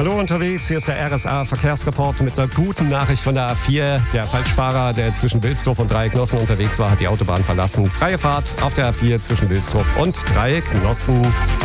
Hallo unterwegs, hier ist der RSA-Verkehrsreport mit einer guten Nachricht von der A4. Der Falschfahrer, der zwischen Wilsdorf und Dreiecknossen unterwegs war, hat die Autobahn verlassen. Freie Fahrt auf der A4 zwischen Wilsdorf und Dreiecknossen.